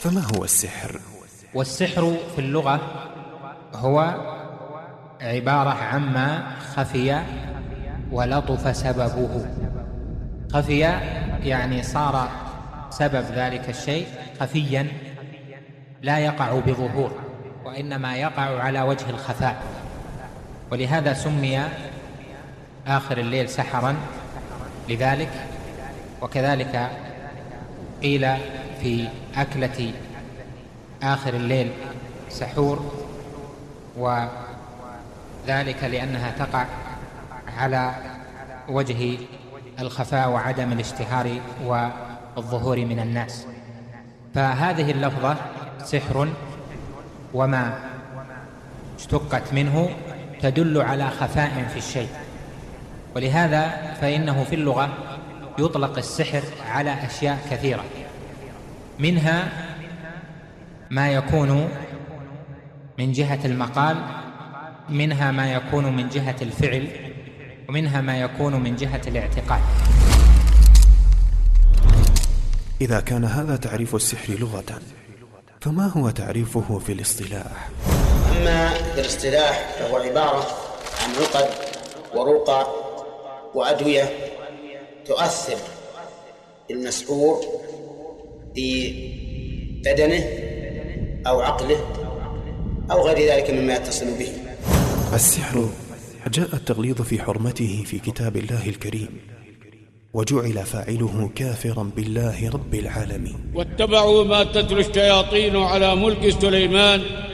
فما هو السحر؟ والسحر في اللغة هو عبارة عما خفي ولطف سببه. خفي يعني صار سبب ذلك الشيء خفيا لا يقع بظهور، وإنما يقع على وجه الخفاء، ولهذا سمي آخر الليل سحرا لذلك. وكذلك قيل في أكلة آخر الليل سحور، وذلك لأنها تقع على وجه الخفاء وعدم الاشتهار والظهور من الناس. فهذه اللفظة سحر وما اشتقت منه تدل على خفاء في الشيء، ولهذا فإنه في اللغة يطلق السحر على أشياء كثيرة، منها ما يكون من جهة المقال، منها ما يكون من جهة الفعل، ومنها ما يكون من جهة الاعتقاد. إذا كان هذا تعريف السحر لغة، فما هو تعريفه في الاصطلاح؟ أما بالاصطلاح فهو عبارة عن عقد ورقى وأدوية تؤثر المسحور في بدنه أو عقله أو غير ذلك مما يتصل به. السحر جاء التغليظ في حرمته في كتاب الله الكريم، وجعل فاعله كافرا بالله رب العالمين. واتبعوا ما تتلو الشياطين على ملك سليمان